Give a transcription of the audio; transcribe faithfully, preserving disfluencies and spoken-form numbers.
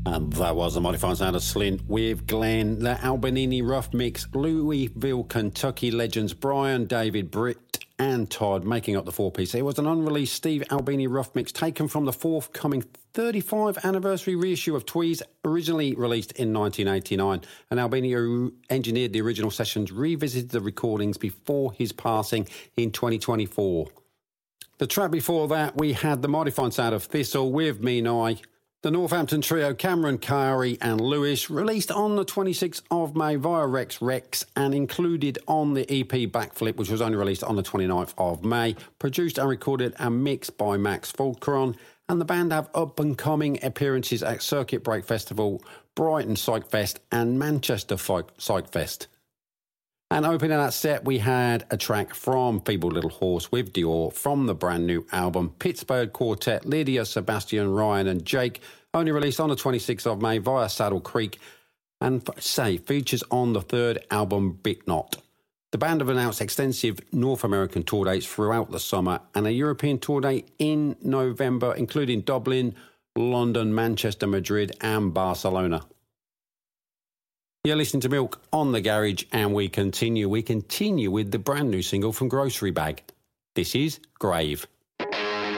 And that was the modified sound of Slint with Glenn, the Albinini Rough Mix, Louisville, Kentucky legends Brian, David, Britt and Todd making up the four-piece. It was an unreleased Steve Albini Rough Mix taken from the forthcoming thirty-fifth anniversary reissue of Tweez, originally released in nineteen eighty-nine. And Albini, who engineered the original sessions, revisited the recordings before his passing in twenty twenty-four. The track before that, we had the modified sound of Thistle with Me Nye. The Northampton trio Cameron, Kari and Lewis, released on the twenty-sixth of May via Rex Rex and included on the E P Backflip, which was only released on the twenty-ninth of May, produced and recorded and mixed by Max Fulcron. And the band have up-and-coming appearances at Circuit Break Festival, Brighton Psych Fest and Manchester Psych Fest. And opening that set, we had a track from Feeble Little Horse with Dior from the brand new album Pittsburgh Quartet, Lydia, Sebastian, Ryan and Jake, only released on the twenty-sixth of May via Saddle Creek, and say features on the third album Bit Not. The band have announced extensive North American tour dates throughout the summer and a European tour date in November, including Dublin, London, Manchester, Madrid and Barcelona. You're listening to Milk on the Garage, and we continue. We continue with the brand new single from Grocery Bag. This is Grave.